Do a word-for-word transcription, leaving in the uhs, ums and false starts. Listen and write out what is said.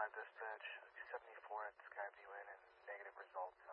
five dispatch, two seventy-four at Skyview Inn and negative results